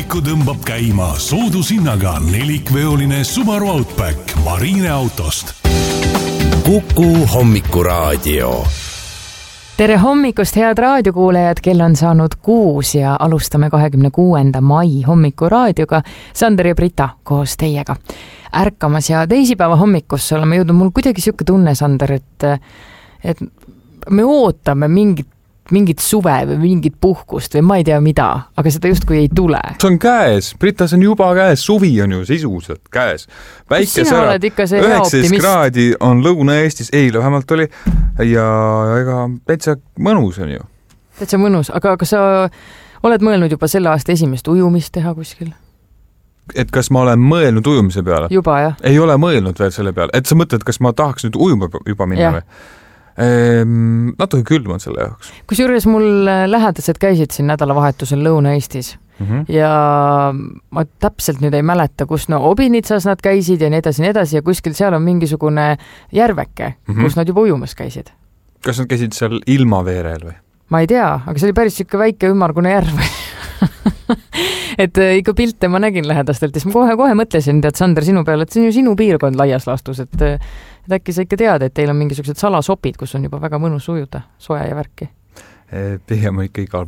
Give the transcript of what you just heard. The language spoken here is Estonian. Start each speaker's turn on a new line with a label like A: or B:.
A: hommiku tõmbab käima soodushinnaga nelikveoline Subaru Outback Marine autost.
B: Kuku hommikuraadio.
C: Tere hommikust, head raadiokuulejad, kell on saanud 6 ja alustame 26. mai hommikuraadioga Sander ja Brita koos teiega. Ärkamas ja teisipäeva hommikusse oleme jõudnud, mul kuidagi siuke tunne, Sander, et me ootame mingit suve või mingit puhkust või ma ei tea mida, aga seda justkui ei tule.
D: See on käes, Brita, see on juba käes, suvi on ju sisuliselt käes. Päike särab, 19 kraadi on Lõuna-Eestis, eile vähemalt oli ja ega täitsa mõnus on ju.
C: Täitsa mõnus, aga sa oled mõelnud juba selle aasta esimest ujumist teha kuskil?
D: Et kas ma olen mõelnud ujumise peale?
C: Juba, jah.
D: Ei ole mõelnud veel selle peale. Et sa mõtled, kas ma tahaks nüüd ujuma juba minna või? Natuke külm on selle jaoks.
C: Kusjuures mul lähedased käisid siin nädalavahetusel Lõuna-Eestis ja ma täpselt nüüd ei mäleta, kus Obinitsas nad käisid ja nii edasi ja kuskil seal on mingisugune järveke, kus nad juba ujumas käisid.
D: Kas nad käisid seal ilmaveerel või?
C: Ma ei tea, aga see oli päris siuke väike ümmargune järv. Et ikka pilte ma nägin lähedastelt ja siis ma kohe mõtlesin, tead Sander sinu peale, et see on ju sinu piirkond laias laastus, et äkki sa ikka tead, et teil on mingisugused salasopid, kus on juba väga mõnus ujuda, soe ja värki.
D: Pigem ikka igal